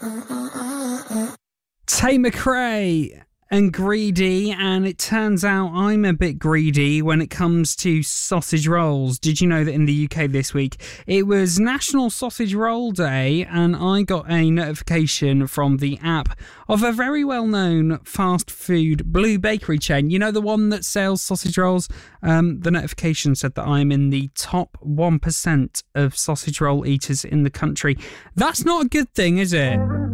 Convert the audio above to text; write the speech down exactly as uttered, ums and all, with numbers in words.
Tate McRae and Greedy, and it turns out I'm a bit greedy when it comes to sausage rolls. Did you know that in the U K this week it was National Sausage Roll Day, and I got a notification from the app of a very well-known fast food blue bakery chain. You know, the one that sells sausage rolls? Um, the notification said that I'm in the top one percent of sausage roll eaters in the country. That's not a good thing, is it?